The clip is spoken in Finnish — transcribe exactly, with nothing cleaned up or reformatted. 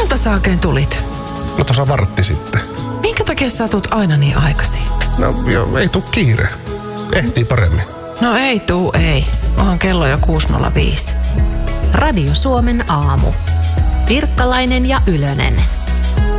Monelta sä oikein tulit? No tuossa vartti sitten. Minkä takia sä tulet aina niin aikaisin? No jo, ei tuu kiire. Ehtii paremmin. No ei tuu, ei. Onhan kello jo kuusi nolla viisi. Radio Suomen aamu. Pirkkalainen ja Ylönen.